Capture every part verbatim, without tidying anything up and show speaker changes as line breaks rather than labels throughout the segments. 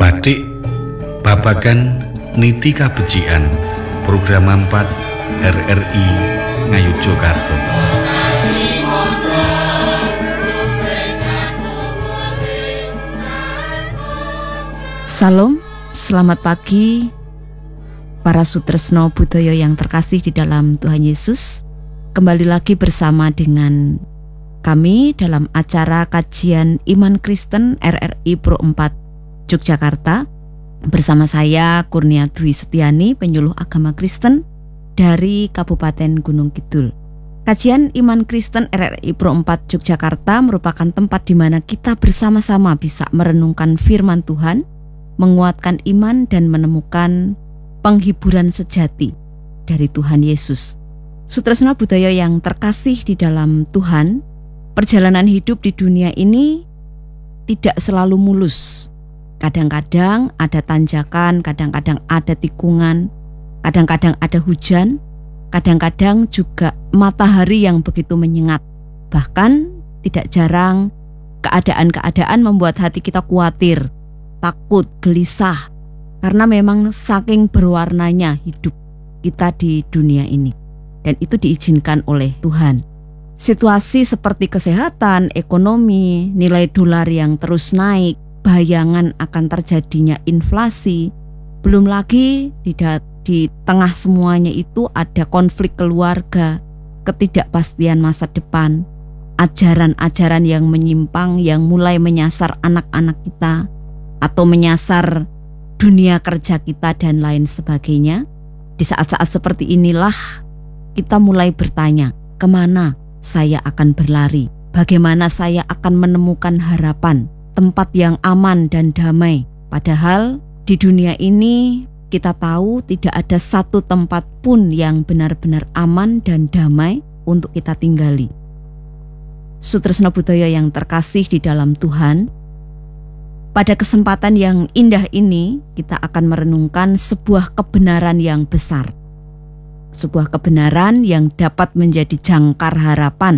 Batik babagan niti kabecikan program empat R R I Ngayogyakarta.
Salam, selamat pagi para sutresno budaya yang terkasih di dalam Tuhan Yesus. Kembali lagi bersama dengan kami dalam acara kajian Iman Kristen R R I Pro empat Yogyakarta. Bersama saya Kurnia Dwi Setiani, penyuluh agama Kristen dari Kabupaten Gunung Kidul. Kajian Iman Kristen R R I Pro empat Yogyakarta merupakan tempat di mana kita bersama-sama bisa merenungkan firman Tuhan, menguatkan iman dan menemukan penghiburan sejati dari Tuhan Yesus. Sutresna budaya yang terkasih di dalam Tuhan, perjalanan hidup di dunia ini tidak selalu mulus. Kadang-kadang ada tanjakan, kadang-kadang ada tikungan, kadang-kadang ada hujan, kadang-kadang juga matahari yang begitu menyengat. Bahkan tidak jarang keadaan-keadaan membuat hati kita khawatir, takut, gelisah, karena memang saking berwarnanya hidup kita di dunia ini. Dan itu diizinkan oleh Tuhan. Situasi seperti kesehatan, ekonomi, nilai dolar yang terus naik, bayangan akan terjadinya inflasi, belum lagi di, di tengah semuanya itu ada konflik keluarga, ketidakpastian masa depan, ajaran-ajaran yang menyimpang yang mulai menyasar anak-anak kita atau menyasar dunia kerja kita dan lain sebagainya. Di saat-saat seperti inilah kita mulai bertanya, kemana saya akan berlari? Bagaimana saya akan menemukan harapan, tempat yang aman dan damai? Padahal di dunia ini kita tahu tidak ada satu tempat pun yang benar-benar aman dan damai untuk kita tinggali. Sutresna budaya yang terkasih di dalam Tuhan, pada kesempatan yang indah ini kita akan merenungkan sebuah kebenaran yang besar. Sebuah kebenaran yang dapat menjadi jangkar harapan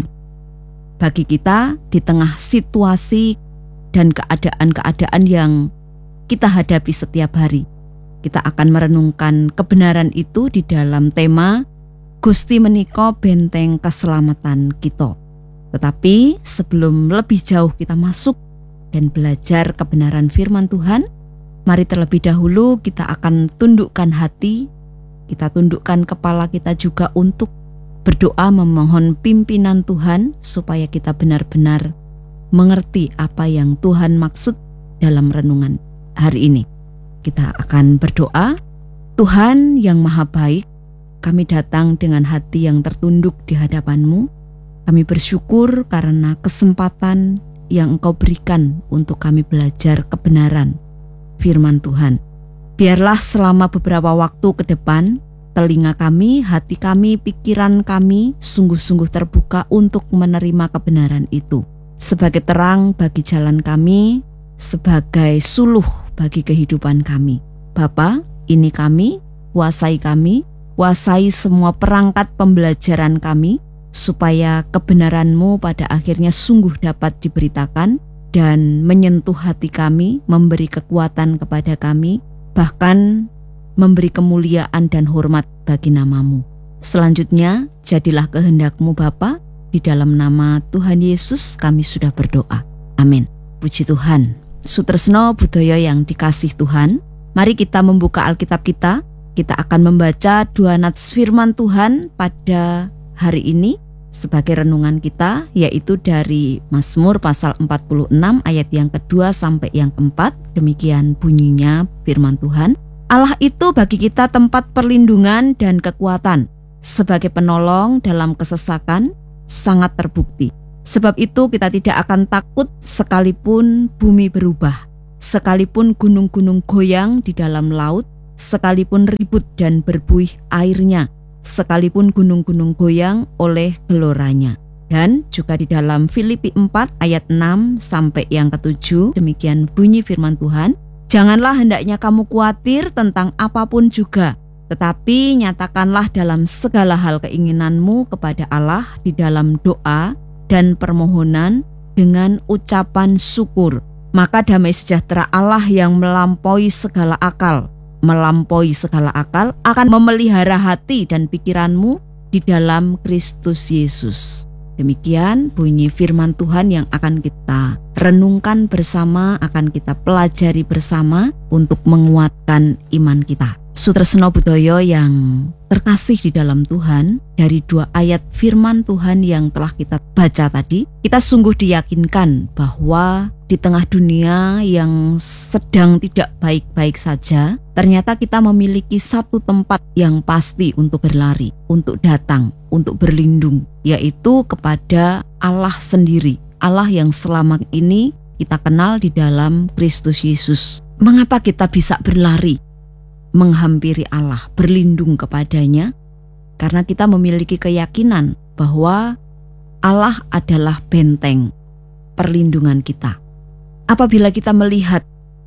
bagi kita di tengah situasi dan keadaan-keadaan yang kita hadapi setiap hari. Kita akan merenungkan kebenaran itu di dalam tema Gusti menika benteng keselamatan kita. Tetapi sebelum lebih jauh kita masuk dan belajar kebenaran firman Tuhan, mari terlebih dahulu kita akan tundukkan hati, kita tundukkan kepala kita juga untuk berdoa memohon pimpinan Tuhan supaya kita benar-benar mengerti apa yang Tuhan maksud dalam renungan hari ini. Kita akan berdoa. Tuhan yang maha baik, kami datang dengan hati yang tertunduk di hadapan-Mu. Kami bersyukur karena kesempatan yang Engkau berikan untuk kami belajar kebenaran firman Tuhan. Biarlah selama beberapa waktu ke depan, telinga kami, hati kami, pikiran kami sungguh-sungguh terbuka untuk menerima kebenaran itu. Sebagai terang bagi jalan kami, sebagai suluh bagi kehidupan kami. Bapa, ini kami, kuasai kami, kuasai semua perangkat pembelajaran kami, supaya kebenaran-Mu pada akhirnya sungguh dapat diberitakan dan menyentuh hati kami, memberi kekuatan kepada kami, bahkan memberi kemuliaan dan hormat bagi nama-Mu. Selanjutnya, jadilah kehendak-Mu Bapa, di dalam nama Tuhan Yesus kami sudah berdoa. Amin. Puji Tuhan. Sutresno budaya yang dikasih Tuhan, mari kita membuka Alkitab kita. Kita akan membaca dua nats firman Tuhan pada hari ini sebagai renungan kita, yaitu dari Mazmur pasal empat puluh enam ayat yang kedua sampai yang keempat. Demikian bunyinya firman Tuhan. Allah itu bagi kita tempat perlindungan dan kekuatan, sebagai penolong dalam kesesakan sangat terbukti. Sebab itu kita tidak akan takut sekalipun bumi berubah, sekalipun gunung-gunung goyang di dalam laut, sekalipun ribut dan berbuih airnya, sekalipun gunung-gunung goyang oleh geloranya. Dan juga di dalam Filipi empat ayat enam sampai yang ketujuh, demikian bunyi firman Tuhan. Janganlah hendaknya kamu khawatir tentang apapun juga, tetapi nyatakanlah dalam segala hal keinginanmu kepada Allah di dalam doa dan permohonan dengan ucapan syukur. Maka damai sejahtera Allah yang melampaui segala akal, melampaui segala akal akan memelihara hati dan pikiranmu di dalam Kristus Yesus. Demikian bunyi firman Tuhan yang akan kita renungkan bersama, akan kita pelajari bersama untuk menguatkan iman kita. Sutresno Budaya yang terkasih di dalam Tuhan, dari dua ayat firman Tuhan yang telah kita baca tadi, kita sungguh diyakinkan bahwa di tengah dunia yang sedang tidak baik-baik saja, ternyata kita memiliki satu tempat yang pasti untuk berlari, untuk datang, untuk berlindung, yaitu kepada Allah sendiri. Allah yang selama ini kita kenal di dalam Kristus Yesus. Mengapa kita bisa berlari, menghampiri Allah, berlindung kepadanya? Karena kita memiliki keyakinan bahwa Allah adalah benteng perlindungan kita. Apabila kita melihat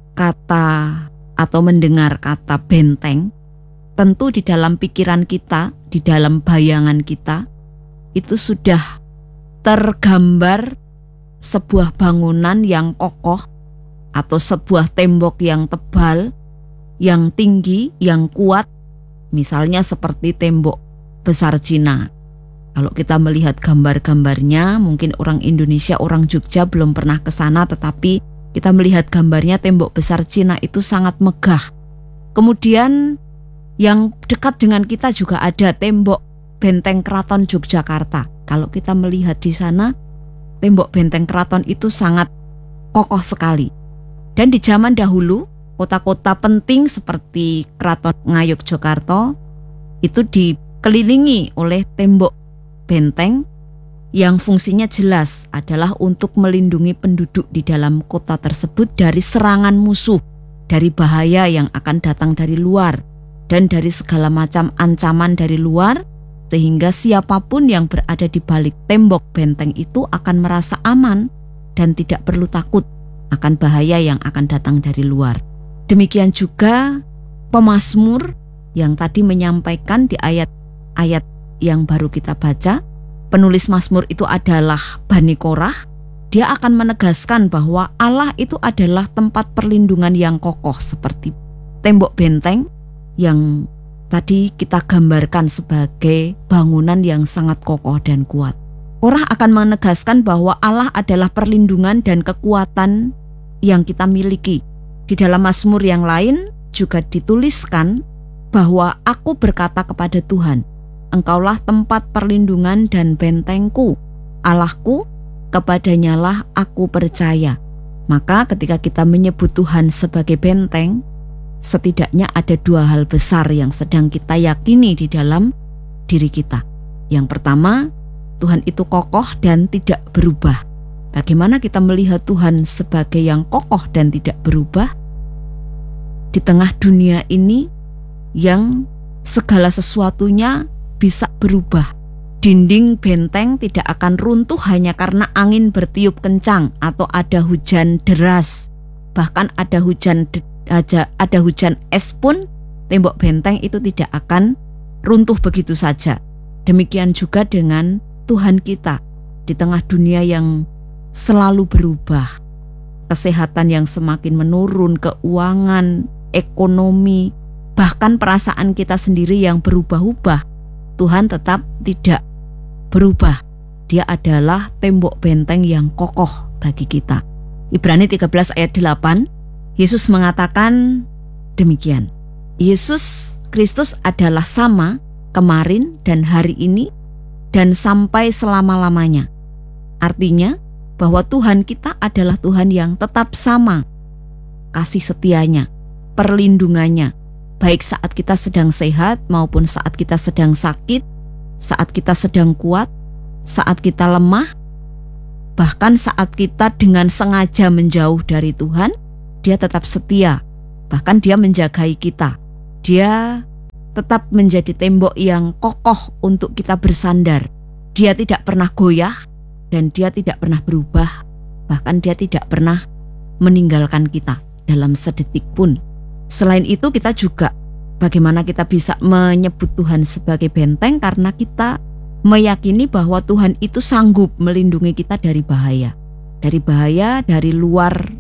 kata atau mendengar kata benteng, tentu di dalam pikiran kita, di dalam bayangan kita, itu sudah tergambar sebuah bangunan yang kokoh atau sebuah tembok yang tebal, yang tinggi, yang kuat, misalnya seperti tembok besar Cina. Kalau kita melihat gambar-gambarnya, mungkin orang Indonesia, orang Jogja belum pernah ke sana, tetapi kita melihat gambarnya tembok besar Cina itu sangat megah. Kemudian yang dekat dengan kita juga ada tembok benteng Keraton Yogyakarta. Kalau kita melihat di sana, tembok benteng keraton itu sangat kokoh sekali. Dan di zaman dahulu, kota-kota penting seperti Keraton Ngayogyakarta itu dikelilingi oleh tembok benteng yang fungsinya jelas adalah untuk melindungi penduduk di dalam kota tersebut dari serangan musuh, dari bahaya yang akan datang dari luar, dan dari segala macam ancaman dari luar, sehingga siapapun yang berada di balik tembok benteng itu akan merasa aman dan tidak perlu takut akan bahaya yang akan datang dari luar. Demikian juga pemazmur yang tadi menyampaikan di ayat-ayat yang baru kita baca. Penulis Mazmur itu adalah Bani Korah. Dia akan menegaskan bahwa Allah itu adalah tempat perlindungan yang kokoh seperti tembok benteng yang tadi kita gambarkan sebagai bangunan yang sangat kokoh dan kuat. Korah akan menegaskan bahwa Allah adalah perlindungan dan kekuatan yang kita miliki. Di dalam Mazmur yang lain juga dituliskan bahwa aku berkata kepada Tuhan, Engkaulah tempat perlindungan dan bentengku, Allahku, kepadanyalah aku percaya. Maka ketika kita menyebut Tuhan sebagai benteng, setidaknya ada dua hal besar yang sedang kita yakini di dalam diri kita. Yang pertama, Tuhan itu kokoh dan tidak berubah. Bagaimana kita melihat Tuhan sebagai yang kokoh dan tidak berubah? Di tengah dunia ini yang segala sesuatunya bisa berubah. Dinding benteng tidak akan runtuh hanya karena angin bertiup kencang atau ada hujan deras. Bahkan ada hujan de- aja, ada hujan es pun tembok benteng itu tidak akan runtuh begitu saja. Demikian juga dengan Tuhan kita di tengah dunia yang selalu berubah. Kesehatan yang semakin menurun, keuangan, ekonomi, bahkan perasaan kita sendiri yang berubah-ubah. Tuhan tetap tidak berubah. Dia adalah tembok benteng yang kokoh bagi kita. Ibrani tiga belas ayat delapan, Yesus mengatakan demikian. Yesus Kristus adalah sama kemarin dan hari ini dan sampai selama-lamanya. Artinya bahwa Tuhan kita adalah Tuhan yang tetap sama. Kasih setianya, perlindungannya, baik saat kita sedang sehat maupun saat kita sedang sakit, saat kita sedang kuat, saat kita lemah, bahkan saat kita dengan sengaja menjauh dari Tuhan, Dia tetap setia. Bahkan Dia menjagai kita. Dia tetap menjadi tembok yang kokoh untuk kita bersandar. Dia tidak pernah goyah dan Dia tidak pernah berubah. Bahkan Dia tidak pernah meninggalkan kita dalam sedetik pun. Selain itu kita juga bagaimana kita bisa menyebut Tuhan sebagai benteng, karena kita meyakini bahwa Tuhan itu sanggup melindungi kita dari bahaya. Dari bahaya dari luar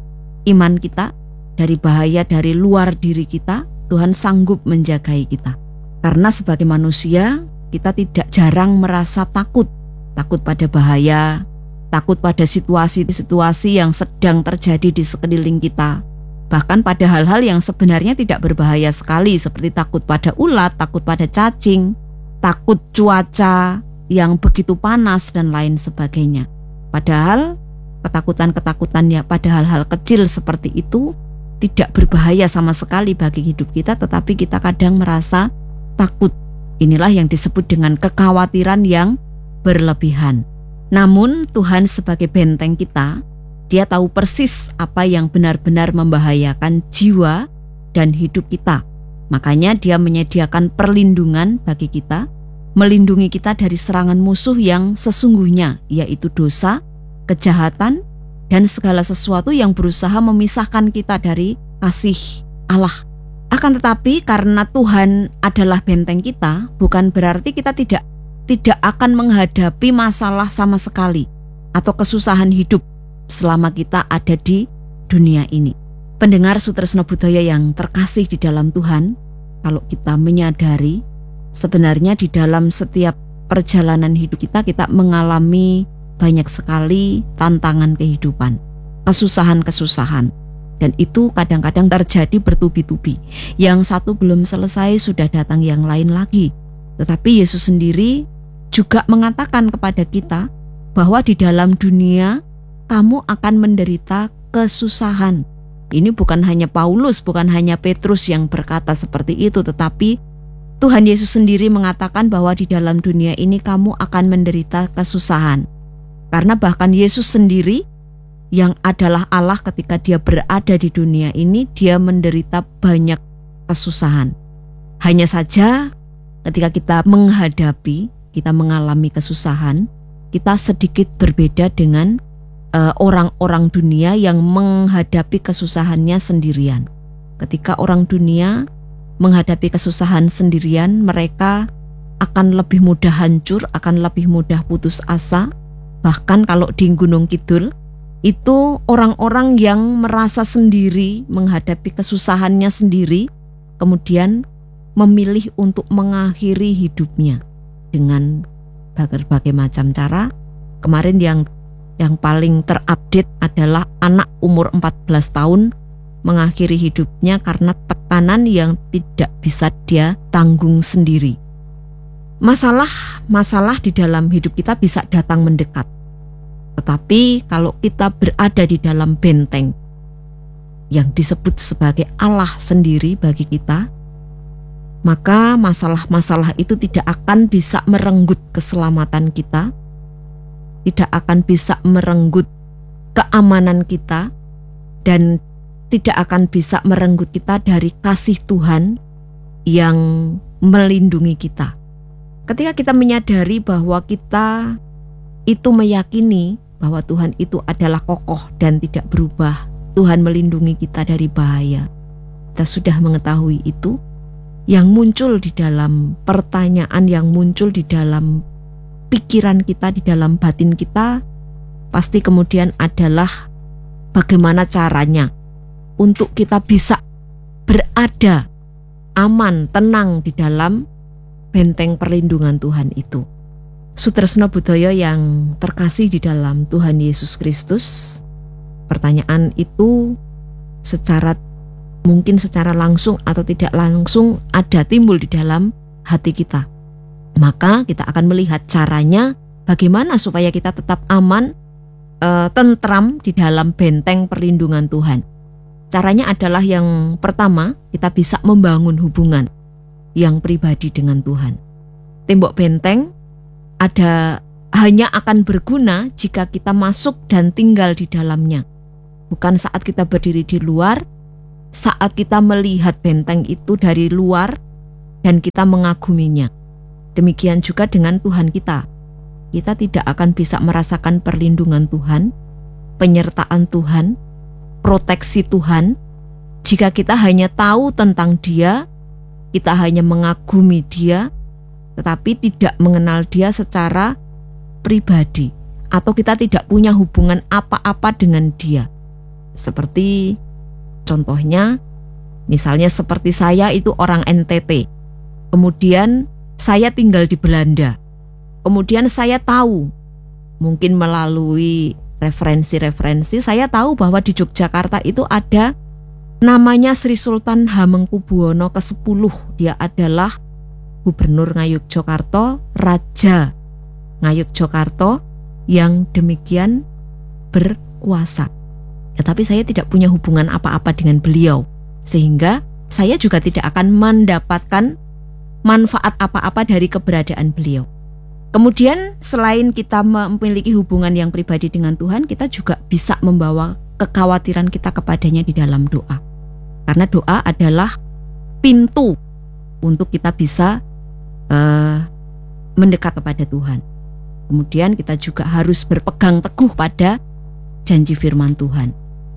iman kita, dari bahaya dari luar diri kita. Tuhan sanggup menjagai kita. Karena sebagai manusia, kita tidak jarang merasa takut. Takut pada bahaya, takut pada situasi-situasi yang sedang terjadi di sekeliling kita. Bahkan pada hal-hal yang sebenarnya tidak berbahaya sekali, seperti takut pada ulat, takut pada cacing, takut cuaca yang begitu panas, dan lain sebagainya. Padahal ketakutan-ketakutan ya pada hal-hal kecil seperti itu tidak berbahaya sama sekali bagi hidup kita, tetapi kita kadang merasa takut. Inilah yang disebut dengan kekhawatiran yang berlebihan. Namun Tuhan sebagai benteng kita, Dia tahu persis apa yang benar-benar membahayakan jiwa dan hidup kita. Makanya Dia menyediakan perlindungan bagi kita, melindungi kita dari serangan musuh yang sesungguhnya, yaitu dosa, kejahatan, dan segala sesuatu yang berusaha memisahkan kita dari kasih Allah. Akan tetapi karena Tuhan adalah benteng kita, bukan berarti kita tidak tidak akan menghadapi masalah sama sekali atau kesusahan hidup selama kita ada di dunia ini. Pendengar Sutresno Budaya yang terkasih di dalam Tuhan, kalau kita menyadari sebenarnya di dalam setiap perjalanan hidup kita, kita mengalami banyak sekali tantangan kehidupan, kesusahan-kesusahan. Dan itu kadang-kadang terjadi bertubi-tubi. Yang satu belum selesai, sudah datang yang lain lagi. Tetapi Yesus sendiri juga mengatakan kepada kita bahwa di dalam dunia kamu akan menderita kesusahan. Ini bukan hanya Paulus, bukan hanya Petrus yang berkata seperti itu, tetapi Tuhan Yesus sendiri mengatakan bahwa di dalam dunia ini kamu akan menderita kesusahan. Karena bahkan Yesus sendiri yang adalah Allah ketika Dia berada di dunia ini, Dia menderita banyak kesusahan. Hanya saja ketika kita menghadapi, kita mengalami kesusahan, kita sedikit berbeda dengan uh, orang-orang dunia yang menghadapi kesusahannya sendirian. Ketika orang dunia menghadapi kesusahan sendirian, mereka akan lebih mudah hancur, akan lebih mudah putus asa. Bahkan kalau di Gunung Kidul, itu orang-orang yang merasa sendiri menghadapi kesusahannya sendiri, kemudian memilih untuk mengakhiri hidupnya dengan berbagai macam cara. Kemarin yang yang paling terupdate adalah anak umur empat belas tahun mengakhiri hidupnya karena tekanan yang tidak bisa dia tanggung sendiri. Masalah-masalah di dalam hidup kita bisa datang mendekat. Tetapi kalau kita berada di dalam benteng yang disebut sebagai Allah sendiri bagi kita, maka masalah-masalah itu tidak akan bisa merenggut keselamatan kita, tidak akan bisa merenggut keamanan kita, dan tidak akan bisa merenggut kita dari kasih Tuhan yang melindungi kita. Ketika kita menyadari bahwa kita itu meyakini bahwa Tuhan itu adalah kokoh dan tidak berubah, Tuhan melindungi kita dari bahaya, kita sudah mengetahui itu, yang muncul di dalam pertanyaan, yang muncul di dalam pikiran kita, di dalam batin kita, pasti kemudian adalah bagaimana caranya untuk kita bisa berada aman, tenang di dalam benteng perlindungan Tuhan itu. Sutresno Budaya yang terkasih di dalam Tuhan Yesus Kristus, pertanyaan itu secara mungkin secara langsung atau tidak langsung ada timbul di dalam hati kita. Maka kita akan melihat caranya bagaimana supaya kita tetap aman, e, tentram di dalam benteng perlindungan Tuhan. Caranya adalah yang pertama, kita bisa membangun hubungan yang pribadi dengan Tuhan. Tembok benteng ada hanya akan berguna jika kita masuk dan tinggal di dalamnya. Bukan saat kita berdiri di luar, saat kita melihat benteng itu dari luar dan kita mengaguminya. Demikian juga dengan Tuhan kita. Kita tidak akan bisa merasakan perlindungan Tuhan, penyertaan Tuhan, proteksi Tuhan, jika kita hanya tahu tentang Dia, kita hanya mengagumi Dia, tetapi tidak mengenal Dia secara pribadi, atau kita tidak punya hubungan apa-apa dengan Dia. Seperti contohnya, misalnya seperti saya itu orang N T T. Kemudian saya tinggal di Belanda. Kemudian saya tahu, mungkin melalui referensi-referensi, saya tahu bahwa di Yogyakarta itu ada namanya Sri Sultan Hamengkubuwono kesepuluh. Dia adalah Gubernur Ngayogyakarta, Raja Ngayogyakarta yang demikian berkuasa. Tetapi saya tidak punya hubungan apa-apa dengan beliau, sehingga saya juga tidak akan mendapatkan manfaat apa-apa dari keberadaan beliau. Kemudian selain kita memiliki hubungan yang pribadi dengan Tuhan, kita juga bisa membawa kekhawatiran kita kepadanya di dalam doa. Karena doa adalah pintu untuk kita bisa uh, mendekat kepada Tuhan. Kemudian kita juga harus berpegang teguh pada janji firman Tuhan.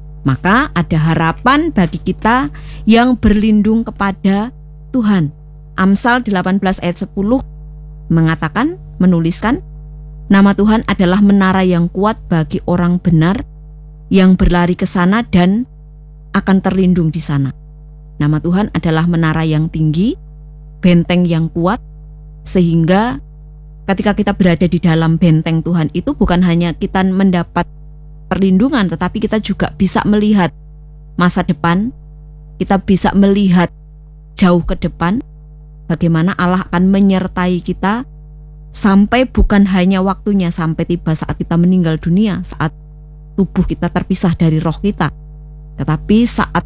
Maka ada harapan bagi kita yang berlindung kepada Tuhan. Amsal delapan belas ayat sepuluh mengatakan, menuliskan, nama Tuhan adalah menara yang kuat bagi orang benar yang berlari ke sana dan akan terlindung di sana. Nama Tuhan adalah menara yang tinggi, benteng yang kuat, sehingga ketika kita berada di dalam benteng Tuhan itu bukan hanya kita mendapat perlindungan, tetapi kita juga bisa melihat masa depan, kita bisa melihat jauh ke depan, bagaimana Allah akan menyertai kita sampai bukan hanya waktunya sampai tiba saat kita meninggal dunia, saat tubuh kita terpisah dari roh kita, tetapi saat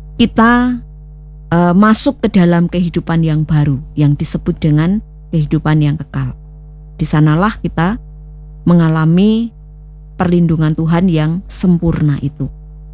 kita e, masuk ke dalam kehidupan yang baru yang disebut dengan kehidupan yang kekal. Di sanalah kita mengalami perlindungan Tuhan yang sempurna itu.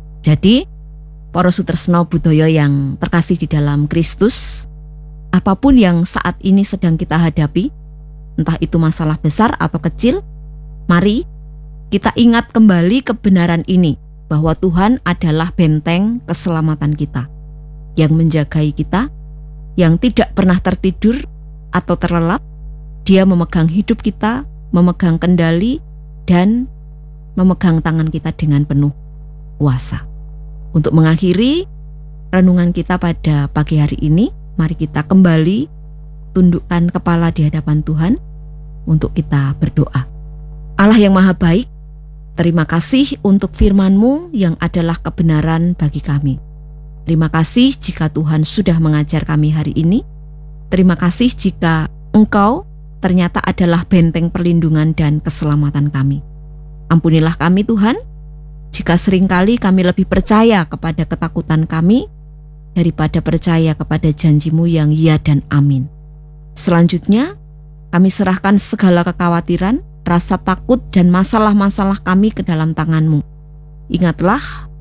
Jadi, para sutresno budaya yang terkasih di dalam Kristus, apapun yang saat ini sedang kita hadapi, entah itu masalah besar atau kecil, mari kita ingat kembali kebenaran ini, bahwa Tuhan adalah benteng keselamatan kita, yang menjagai kita, yang tidak pernah tertidur atau terlelap. Dia memegang hidup kita, memegang kendali, dan memegang tangan kita dengan penuh kuasa. Untuk mengakhiri renungan kita pada pagi hari ini, mari kita kembali tundukkan kepala di hadapan Tuhan untuk kita berdoa. Allah yang maha baik, terima kasih untuk firman-Mu yang adalah kebenaran bagi kami. Terima kasih jika Tuhan sudah mengajar kami hari ini. Terima kasih jika Engkau ternyata adalah benteng perlindungan dan keselamatan kami. Ampunilah kami Tuhan, jika seringkali kami lebih percaya kepada ketakutan kami daripada percaya kepada janji-Mu yang ya dan amin. Selanjutnya, kami serahkan segala kekhawatiran, rasa takut dan masalah-masalah kami ke dalam tangan-Mu. Ingatlah,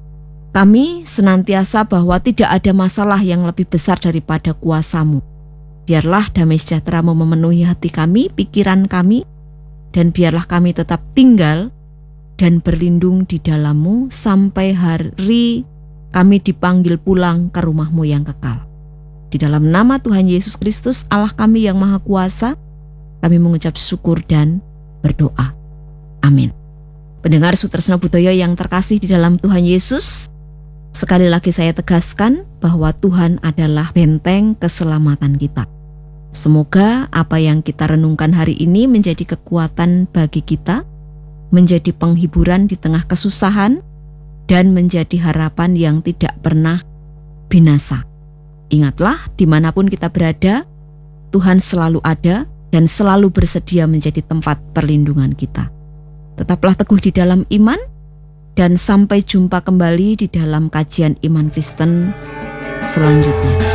kami senantiasa bahwa tidak ada masalah yang lebih besar daripada kuasa-Mu. Biarlah damai sejahtera-Mu memenuhi hati kami, pikiran kami, dan biarlah kami tetap tinggal dan berlindung di dalam-Mu sampai hari kami dipanggil pulang ke rumah-Mu yang kekal. Di dalam nama Tuhan Yesus Kristus, Allah kami yang Maha Kuasa, kami mengucap syukur dan berdoa. Amin. Pendengar sutresna budaya yang terkasih di dalam Tuhan Yesus, sekali lagi saya tegaskan bahwa Tuhan adalah benteng keselamatan kita. Semoga apa yang kita renungkan hari ini menjadi kekuatan bagi kita, menjadi penghiburan di tengah kesusahan, dan menjadi harapan yang tidak pernah binasa. Ingatlah, dimanapun kita berada, Tuhan selalu ada dan selalu bersedia menjadi tempat perlindungan kita. Tetaplah teguh di dalam iman, dan sampai jumpa kembali di dalam kajian iman Kristen selanjutnya.